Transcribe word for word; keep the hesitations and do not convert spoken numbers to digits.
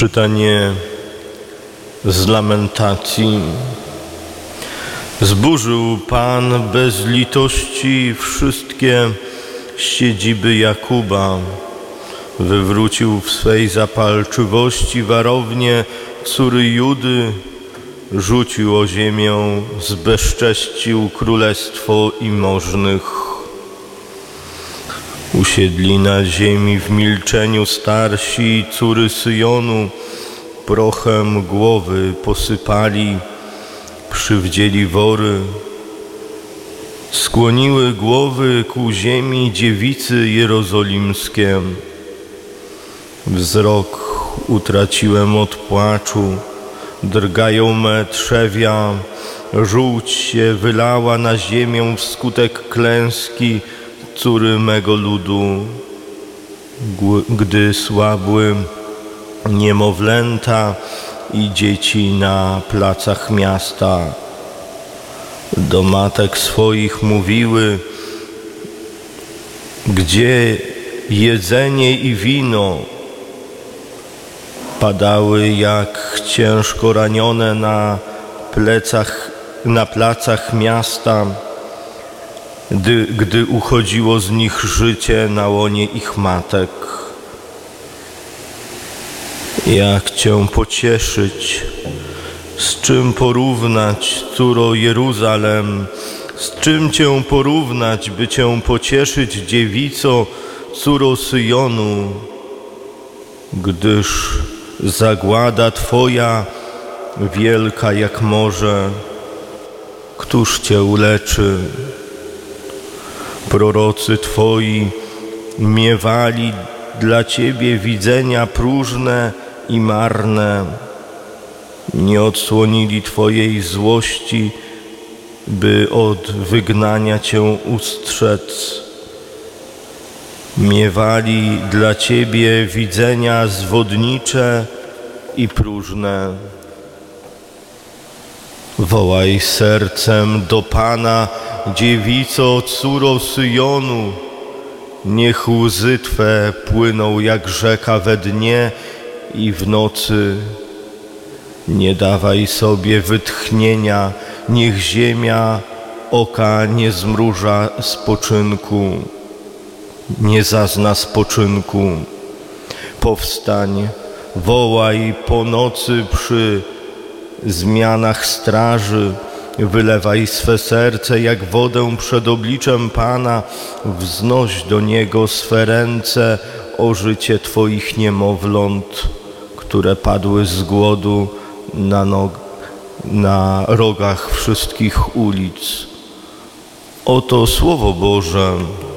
Czytanie z Lamentacji. Zburzył Pan bez litości wszystkie siedziby Jakuba. Wywrócił w swej zapalczywości warownię córy Judy. Rzucił o ziemię, zbezcześcił królestwo i możnych. Usiedli na ziemi w milczeniu starsi córy Syjonu, prochem głowy posypali, przywdzieli wory. Skłoniły głowy ku ziemi dziewicy jerozolimskie. Wzrok utraciłem od płaczu, drgają me trzewia, żółć się wylała na ziemię wskutek klęski córy mego ludu, gdy słabły niemowlęta i dzieci na placach miasta. Do matek swoich mówiły: gdzie jedzenie i wino? Padały jak ciężko ranione na plecach, na placach miasta, gdy, gdy uchodziło z nich życie na łonie ich matek. Jak Cię pocieszyć? Z czym porównać, córo Jeruzalem? Z czym Cię porównać, by Cię pocieszyć, dziewico, córo Syjonu? Gdyż zagłada Twoja wielka jak morze, któż Cię uleczy? Prorocy Twoi miewali dla Ciebie widzenia próżne i marne. Nie odsłonili Twojej złości, by od wygnania Cię ustrzec. Miewali dla Ciebie widzenia zwodnicze i próżne. Wołaj sercem do Pana, dziewico, córo Syjonu. Niech łzy Twe płyną jak rzeka we dnie i w nocy. Nie dawaj sobie wytchnienia, niech ziemia oka nie zmruża spoczynku, nie zazna spoczynku. Powstań, wołaj po nocy przy zmianach straży, wylewaj swe serce jak wodę przed obliczem Pana, wznoś do Niego swe ręce o życie Twoich niemowląt, które padły z głodu na, nog- na rogach wszystkich ulic. Oto Słowo Boże.